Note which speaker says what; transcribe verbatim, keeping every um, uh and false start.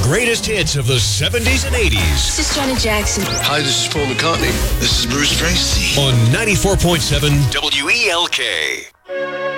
Speaker 1: greatest hits of the seventies and eighties.
Speaker 2: This is Janet Jackson.
Speaker 3: Hi, this is Paul McCartney. This is Bruce Springsteen.
Speaker 1: On ninety-four point seven W E L K.